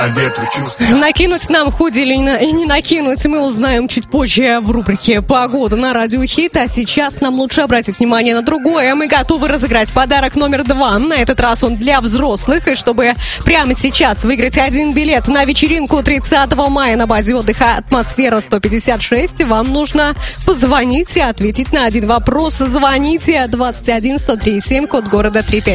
А ветру чувства. Накинуть нам худи или не накинуть, мы узнаем чуть позже в рубрике «Погода» на Радио Хит. А сейчас нам лучше обратить внимание на другое. Мы готовы разыграть подарок номер 2. На этот раз он для взрослых. И чтобы прямо сейчас выиграть один билет на вечеринку 30 мая на базе отдыха «Атмосфера 156», вам нужно позвонить и ответить на один вопрос. Звоните 21 103 7, код города 35.